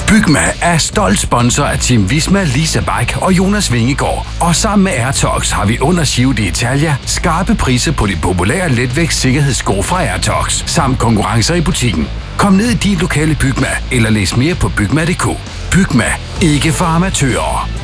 Bygma er stolt sponsor af Team Visma, Lisa Bike og Jonas Vingegaard. Og sammen med Airtox har vi under Giro d'Italia skarpe priser på de populære letvægt sikkerhedssko fra Airtox, samt konkurrencer i butikken. Kom ned i din lokale Bygma eller læs mere på bygma.dk. Bygma, ikke for amatører.